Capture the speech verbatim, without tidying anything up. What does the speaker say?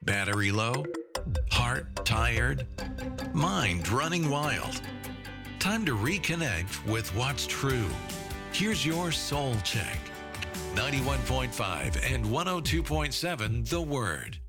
Battery low? Heart tired? Mind running wild? Time to reconnect with what's true. Here's your Soul Check. ninety-one point five and one oh two point seven The Word.